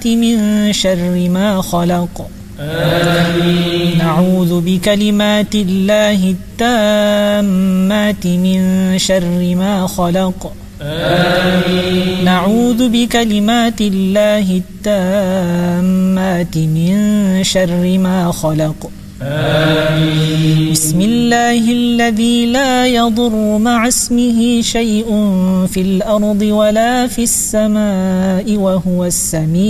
السيئات من شر ما خلق. آمين. نعوذ بكلمات الله التامات من شر ما خلق. آمين. نعوذ بكلمات الله التامات من شر ما خلق. آمين. بسم الله الذي لا يضر مع اسمه شيء في الأرض ولا في السماء وهو السميع